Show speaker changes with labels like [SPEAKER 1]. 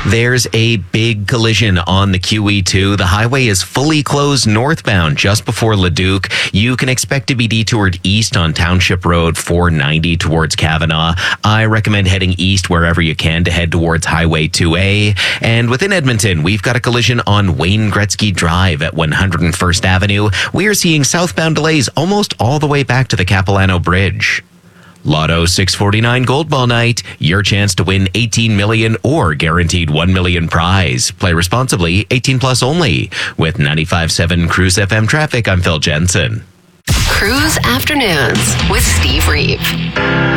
[SPEAKER 1] There's a big collision on the QE2. The highway is fully closed northbound just before Leduc. You can expect to be detoured east on Township Road 490 towards Kavanaugh. I recommend heading east wherever you can to head towards Highway 2A. And within Edmonton, we've got a collision on Wayne Gretzky Drive at 101st Avenue. We are seeing southbound delays almost all the way back to the Capilano Bridge. Lotto 649 Gold Ball Night, your chance to win 18 million or guaranteed 1 million prize. Play responsibly, 18 plus only. With 95.7 Cruise FM traffic, I'm Phil Jensen.
[SPEAKER 2] Cruise Afternoons with Steve Reeve.